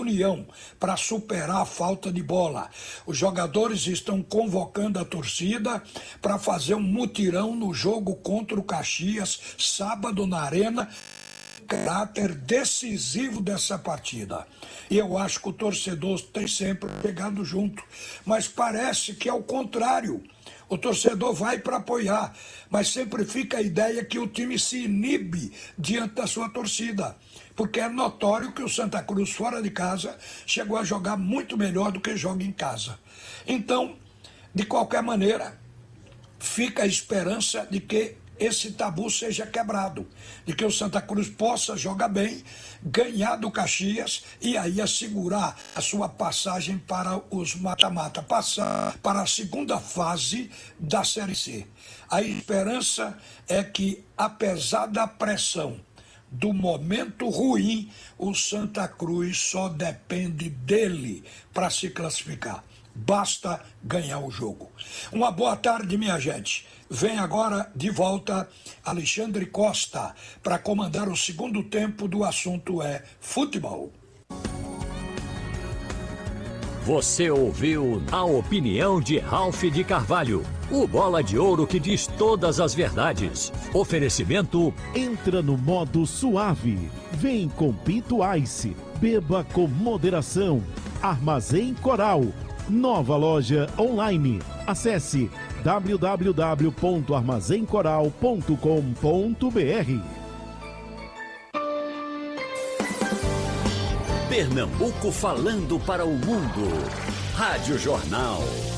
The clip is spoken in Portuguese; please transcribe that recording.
união para superar a falta de bola. Os jogadores estão convocando a torcida para fazer um mutirão no jogo contra o Caxias, sábado na Arena, caráter decisivo dessa partida. E eu acho que o torcedor tem sempre pegado junto, mas parece que é o contrário. O torcedor vai para apoiar, mas sempre fica a ideia que o time se inibe diante da sua torcida, porque é notório que o Santa Cruz, fora de casa, chegou a jogar muito melhor do que joga em casa. Então, de qualquer maneira, fica a esperança de que esse tabu seja quebrado, de que o Santa Cruz possa jogar bem, ganhar do Caxias e aí assegurar a sua passagem para os mata-mata, passar para a segunda fase da Série C. A esperança é que, apesar da pressão do momento ruim, o Santa Cruz só depende dele para se classificar. Basta ganhar o jogo. Uma boa tarde, minha gente. Vem agora de volta Alexandre Costa para comandar o segundo tempo do assunto é futebol. Você ouviu a opinião de Ralph de Carvalho, o bola de ouro que diz todas as verdades. Oferecimento: entra no modo suave. Vem com Pinto Ice. Beba com moderação. Armazém Coral. Nova loja online. Acesse www.armazencoral.com.br. Pernambuco falando para o mundo. Rádio Jornal.